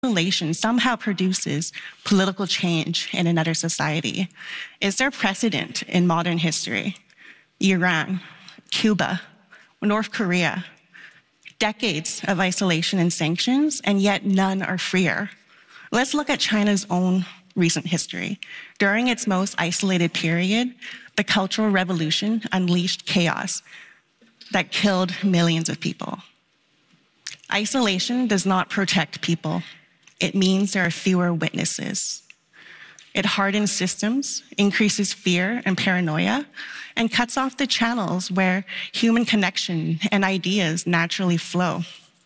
isolation somehow produces political change in another society? Is there precedent in modern history? Iran, Cuba, North Korea, decades of isolation and sanctions, and yet none are freer. Let's look at China's own recent history. During its most isolated period, the Cultural Revolution unleashed chaos that killed millions of people. Isolation does not protect people. It means there are fewer witnesses. It hardens systems, increases fear and paranoia, and cuts off the channels where human connection and ideas naturally flow.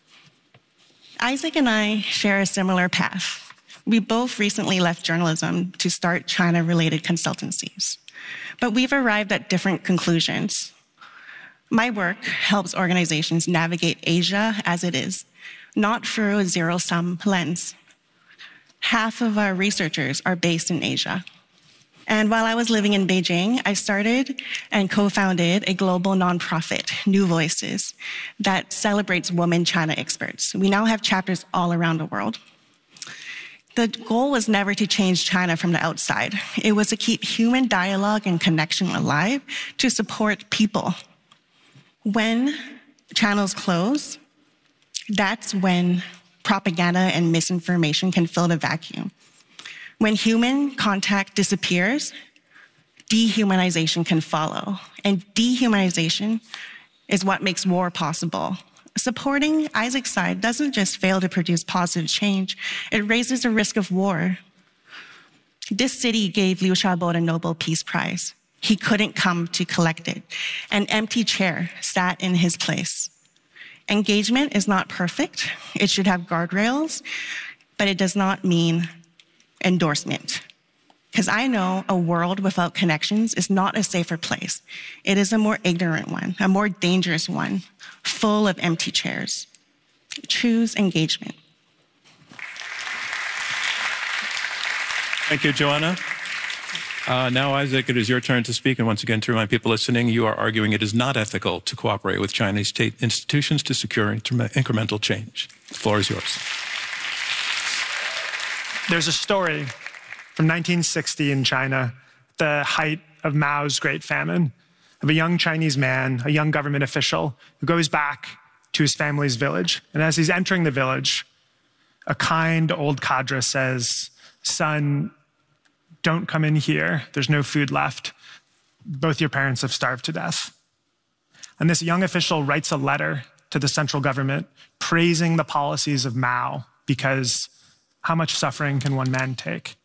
Isaac and I share a similar path. We both recently left journalism to start China-related consultancies, but we've arrived at different conclusions. My work helps organizations navigate Asia as it is, not through a zero-sum lens. Half of our researchers are based in Asia. And while I was living in Beijing, I started and co-founded a global nonprofit, New Voices, that celebrates women China experts. We now have chapters all around the world. The goal was never to change China from the outside. It was to keep human dialogue and connection alive, to support people. When channels close, that's when propaganda and misinformation can fill the vacuum. When human contact disappears, dehumanization can follow. And dehumanization is what makes war possible. Supporting Isaac's side doesn't just fail to produce positive change, it raises the risk of war. This city gave Liu Xiaobo the Nobel Peace Prize. He couldn't come to collect it. An empty chair sat in his place. Engagement is not perfect. It should have guardrails, but it does not mean endorsement. Because I know a world without connections is not a safer place. It is a more ignorant one, a more dangerous one, full of empty chairs. Choose engagement. Thank you, Joanna. Now, Isaac, it is your turn to speak. And once again, to remind people listening, you are arguing it is not ethical to cooperate with Chinese state institutions to secure incremental change. The floor is yours. There's a story from 1960 in China, the height of Mao's Great Famine, of a young Chinese man, a young government official, who goes back to his family's village. And as he's entering the village, a kind old cadre says, "Son, don't come in here. There's no food left. Both your parents have starved to death." And this young official writes a letter to the central government praising the policies of Mao, because how much suffering can one man take?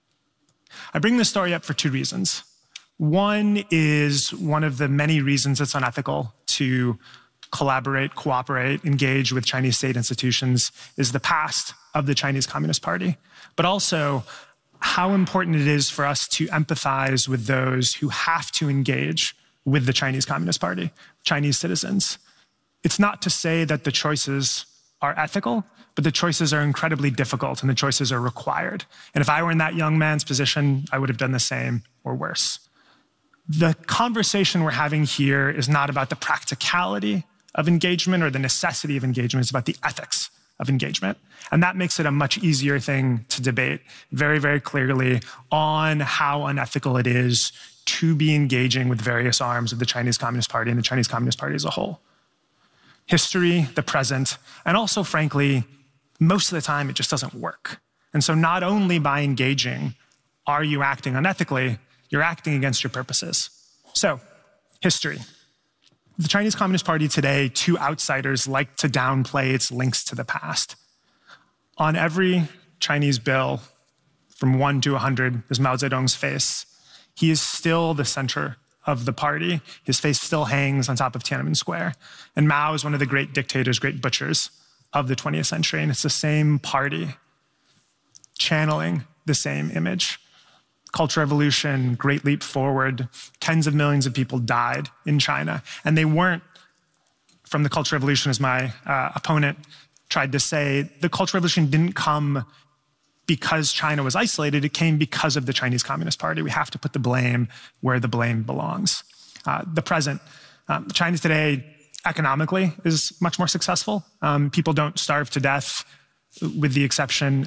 I bring this story up for two reasons. One is one of the many reasons it's unethical to collaborate, cooperate, engage with Chinese state institutions is the past of the Chinese Communist Party, but also how important it is for us to empathize with those who have to engage with the Chinese Communist Party, Chinese citizens. It's not to say that the choices are ethical, but the choices are incredibly difficult and the choices are required. And if I were in that young man's position, I would have done the same or worse. The conversation we're having here is not about the practicality of engagement or the necessity of engagement. It's about the ethics of engagement. And that makes it a much easier thing to debate very, very clearly on how unethical it is to be engaging with various arms of the Chinese Communist Party and the Chinese Communist Party as a whole. History, the present, and also, frankly, most of the time it just doesn't work. And so not only by engaging are you acting unethically, you're acting against your purposes. So, history. The Chinese Communist Party today, to outsiders, like to downplay its links to the past. On every Chinese bill, from 1 to 100, is Mao Zedong's face. He is still the center of the party. His face still hangs on top of Tiananmen Square. And Mao is one of the great dictators, great butchers of the 20th century. And it's the same party channeling the same image. Cultural Revolution, Great Leap Forward, tens of millions of people died in China. And they weren't from the Cultural Revolution, as my opponent tried to say. The Cultural Revolution didn't come because China was isolated. It came because of the Chinese Communist Party. We have to put the blame where the blame belongs. The present. China today, economically, is much more successful. People don't starve to death with the exception